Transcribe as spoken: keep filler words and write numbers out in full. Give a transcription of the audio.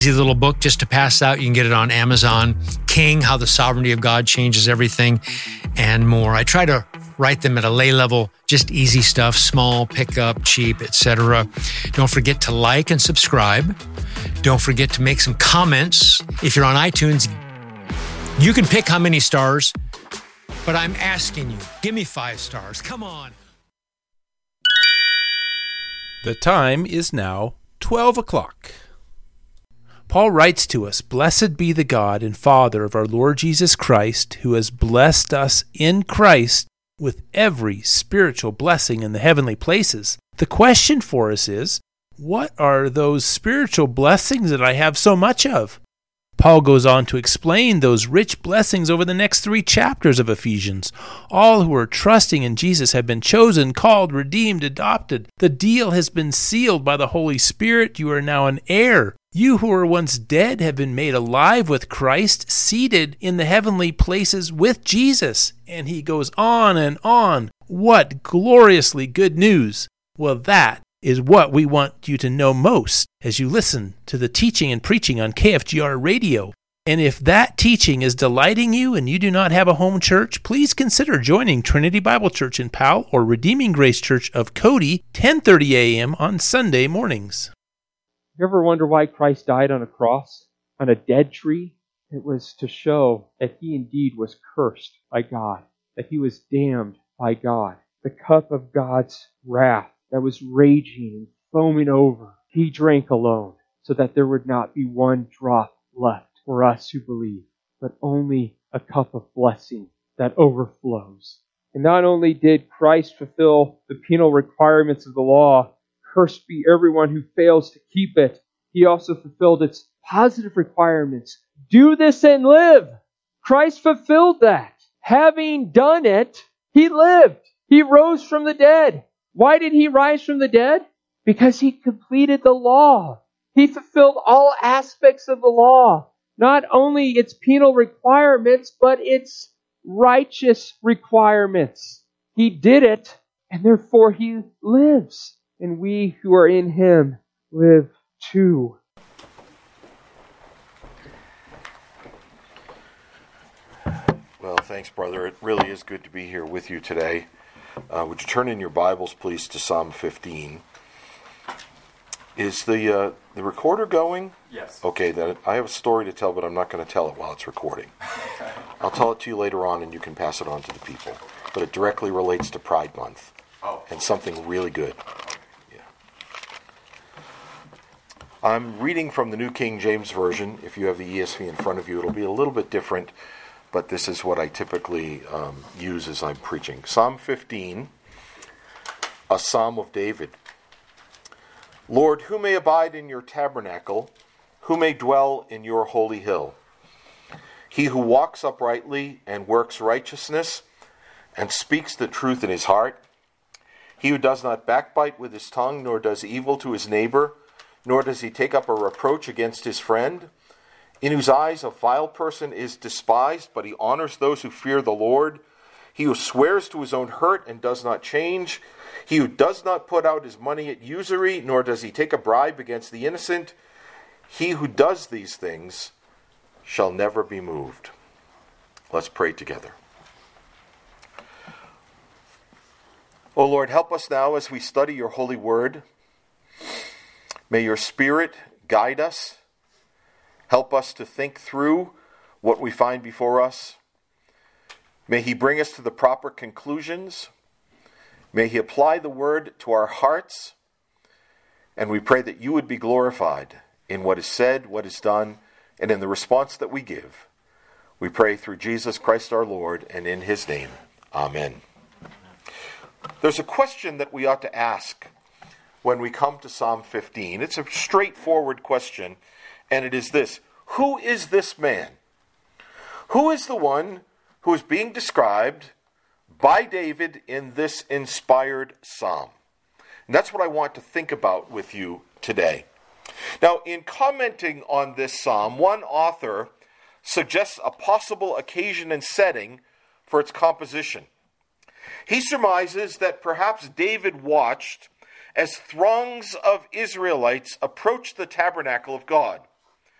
Easy little book just to pass out. You can get it on Amazon. King, How the Sovereignty of God Changes Everything, and more. I try to write them at a lay level, just easy stuff, small, pick up, cheap, et cetera. Don't forget to like and subscribe. Don't forget to make some comments. If you're on iTunes, you can pick how many stars, but I'm asking you, give me five stars. Come on. The time is now twelve o'clock. Paul writes to us, "Blessed be the God and Father of our Lord Jesus Christ, who has blessed us in Christ with every spiritual blessing in the heavenly places." The question for us is, what are those spiritual blessings that I have so much of? Paul goes on to explain those rich blessings over the next three chapters of Ephesians. All who are trusting in Jesus have been chosen, called, redeemed, adopted. The deal has been sealed by the Holy Spirit. You are now an heir. You who were once dead have been made alive with Christ, seated in the heavenly places with Jesus. And he goes on and on. What gloriously good news! Well, that is what we want you to know most as you listen to the teaching and preaching on K F G R Radio. And if that teaching is delighting you and you do not have a home church, please consider joining Trinity Bible Church in Powell or Redeeming Grace Church of Cody, ten thirty a.m. on Sunday mornings. You ever wonder why Christ died on a cross, on a dead tree? It was to show that he indeed was cursed by God, that he was damned by God. The cup of God's wrath that was raging and foaming over, he drank alone, so that there would not be one drop left for us who believe, but only a cup of blessing that overflows. And not only did Christ fulfill the penal requirements of the law, cursed be everyone who fails to keep it, he also fulfilled its positive requirements. Do this and live. Christ fulfilled that. Having done it, he lived. He rose from the dead. Why did he rise from the dead? Because he completed the law. He fulfilled all aspects of the law. Not only its penal requirements, but its righteous requirements. He did it, and therefore he lives. And we who are in him live too. Well, thanks, brother. It really is good to be here with you today. Uh, would you turn in your Bibles, please, to Psalm fifteen? Is the uh, the recorder going? Yes. Okay, then I have a story to tell, but I'm not going to tell it while it's recording. Okay. I'll tell it to you later on, and you can pass it on to the people. But it directly relates to Pride Month. Oh. And something really good. Yeah. I'm reading from the New King James Version. If you have the E S V in front of you, it'll be a little bit different, but this is what I typically um, use as I'm preaching. Psalm fifteen, a Psalm of David. Lord, who may abide in your tabernacle? Who may dwell in your holy hill? He who walks uprightly and works righteousness and speaks the truth in his heart. He who does not backbite with his tongue, nor does evil to his neighbor, nor does he take up a reproach against his friend, in whose eyes a vile person is despised, but he honors those who fear the Lord. He who swears to his own hurt and does not change. He who does not put out his money at usury, nor does he take a bribe against the innocent. He who does these things shall never be moved. Let's pray together. O Lord, help us now as we study your holy word. May your Spirit guide us. Help us to think through what we find before us. May he bring us to the proper conclusions. May he apply the word to our hearts. And we pray that you would be glorified in what is said, what is done, and in the response that we give. We pray through Jesus Christ our Lord, and in his name. Amen. There's a question that we ought to ask when we come to Psalm fifteen. It's a straightforward question, and it is this: who is this man? Who is the one who is being described by David in this inspired psalm? And that's what I want to think about with you today. Now, in commenting on this psalm, one author suggests a possible occasion and setting for its composition. He surmises that perhaps David watched as throngs of Israelites approached the tabernacle of God.